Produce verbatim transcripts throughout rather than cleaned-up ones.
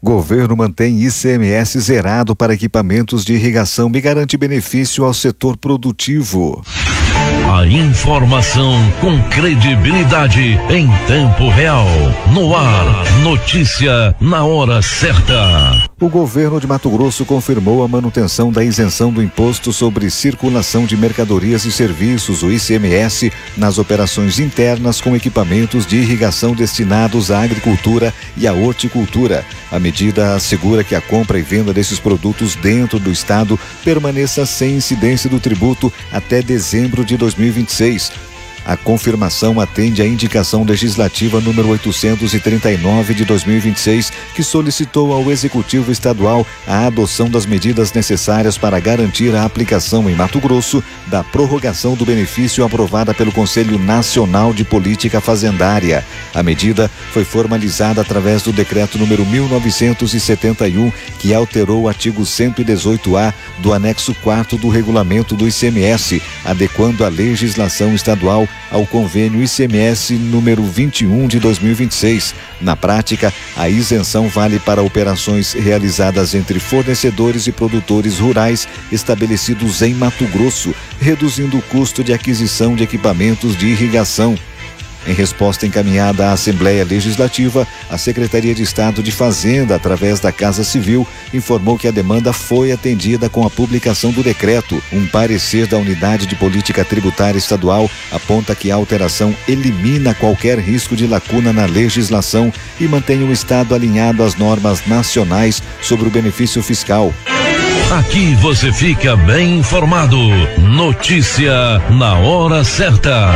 Governo mantém I C M S zerado para equipamentos de irrigação e garante benefício ao setor produtivo. A informação com credibilidade em tempo real. No ar, notícia na hora certa. O governo de Mato Grosso confirmou a manutenção da isenção do Imposto sobre Circulação de Mercadorias e Serviços, o I C M S, nas operações internas com equipamentos de irrigação destinados à agricultura e à horticultura. A medida assegura que a compra e venda desses produtos dentro do estado permaneça sem incidência do tributo até dezembro de dois mil e vinte e seis. A confirmação atende à indicação legislativa número oitocentos e trinta e nove de dois mil e vinte e seis, que solicitou ao Executivo Estadual a adoção das medidas necessárias para garantir a aplicação em Mato Grosso da prorrogação do benefício aprovada pelo Conselho Nacional de Política Fazendária. A medida foi formalizada através do decreto número mil novecentos e setenta e um, que alterou o artigo cento e dezoito A do anexo quarto do regulamento do I C M S, adequando a legislação estadual ao convênio I C M S número vinte e um de dois mil e vinte e seis. Na prática, a isenção vale para operações realizadas entre fornecedores e produtores rurais estabelecidos em Mato Grosso, reduzindo o custo de aquisição de equipamentos de irrigação. Em resposta encaminhada à Assembleia Legislativa, a Secretaria de Estado de Fazenda, através da Casa Civil, informou que a demanda foi atendida com a publicação do decreto. Um parecer da Unidade de Política Tributária Estadual aponta que a alteração elimina qualquer risco de lacuna na legislação e mantém o Estado alinhado às normas nacionais sobre o benefício fiscal. Aqui você fica bem informado. Notícia na hora certa.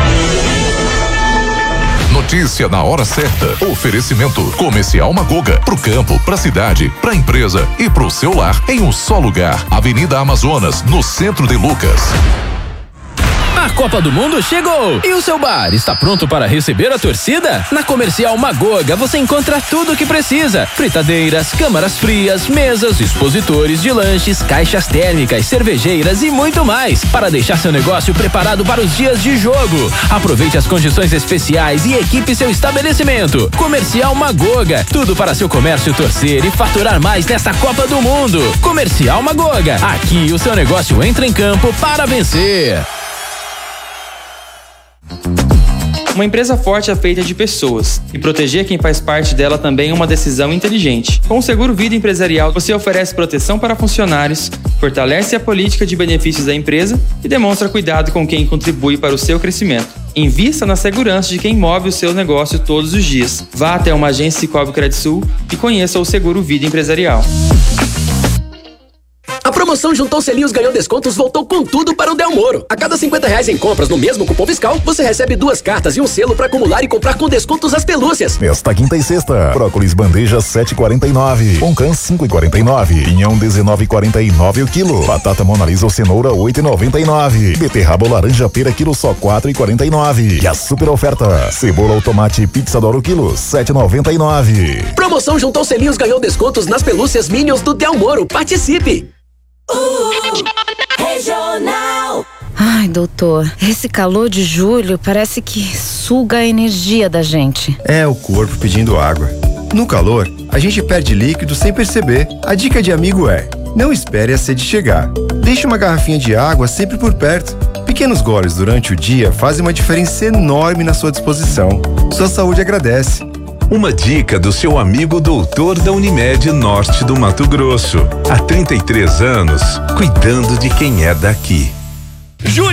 Notícia na hora certa. Oferecimento Comercial Magoga. Pro campo, pra cidade, pra empresa e pro seu lar em um só lugar. Avenida Amazonas, no centro de Lucas. A Copa do Mundo chegou! E o seu bar está pronto para receber a torcida? Na Comercial Magoga você encontra tudo o que precisa: fritadeiras, câmaras frias, mesas, expositores de lanches, caixas térmicas, cervejeiras e muito mais, para deixar seu negócio preparado para os dias de jogo. Aproveite as condições especiais e equipe seu estabelecimento. Comercial Magoga, tudo para seu comércio torcer e faturar mais nesta Copa do Mundo. Comercial Magoga, aqui o seu negócio entra em campo para vencer. Uma empresa forte é feita de pessoas, e proteger quem faz parte dela também é uma decisão inteligente. Com o Seguro Vida Empresarial, você oferece proteção para funcionários, fortalece a política de benefícios da empresa e demonstra cuidado com quem contribui para o seu crescimento. Invista na segurança de quem move o seu negócio todos os dias. Vá até uma agência Cicobi Credisul e conheça o Seguro Vida Empresarial. A promoção Juntou Selinhos Ganhou Descontos voltou com tudo para o Del Moro. A cada cinquenta reais em compras no mesmo cupom fiscal, você recebe duas cartas e um selo para acumular e comprar com descontos as pelúcias. Nesta quinta e sexta, brócolis bandeja sete e quarenta e nove, poncã cinco e quarenta e nove, pinhão dezenove e quarenta e nove o quilo, batata Monalisa ou cenoura oito e noventa e nove, beterraba ou laranja pera quilo só quatro e quarenta e nove. E a super oferta, cebola ou tomate pizza Doro quilo sete e noventa e nove. Promoção Juntou Selinhos Ganhou Descontos nas pelúcias Minions do Del Moro. Participe! Uh, regional. Ai, doutor, esse calor de julho parece que suga a energia da gente. É o corpo pedindo água. No calor, a gente perde líquido sem perceber. A dica de amigo é: não espere a sede chegar. Deixe uma garrafinha de água sempre por perto. Pequenos goles durante o dia fazem uma diferença enorme na sua disposição. Sua saúde agradece. Uma dica do seu amigo doutor da Unimed Norte do Mato Grosso. Há trinta e três anos, cuidando de quem é daqui. Julho